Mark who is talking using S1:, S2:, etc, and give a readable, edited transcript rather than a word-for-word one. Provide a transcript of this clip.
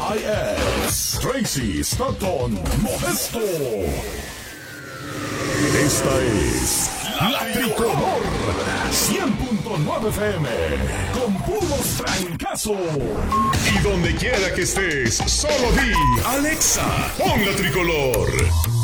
S1: IS, Tracy Stockton Modesto. Esta es La Tricolor 100.9 FM con puros trancazos. Y donde quiera que estés, solo di Alexa, pon La Tricolor.